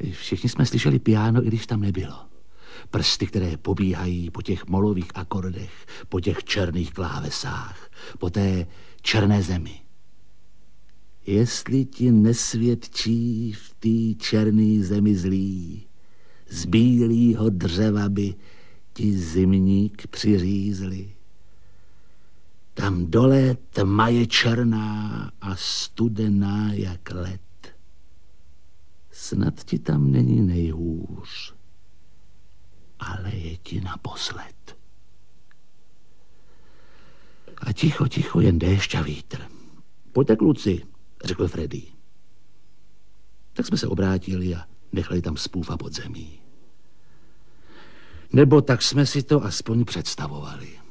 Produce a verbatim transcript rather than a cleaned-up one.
Všichni jsme slyšeli piano, i když tam nebylo. Prsty, které pobíhají po těch molových akordech, po těch černých klávesách, po té černé zemi. Jestli ti nesvědčí v té černé zemi zlý, z bílýho dřeva by ti zimník přiřízli. Tam dole tma je černá a studená jak led. Snad ti tam není nejhůř, ale je ti naposled. A ticho, ticho, jen déšť a vítr. Pojďte, kluci, řekl Freddy. Tak jsme se obrátili a nechali tam spůva pod zemí. Nebo tak jsme si to aspoň představovali.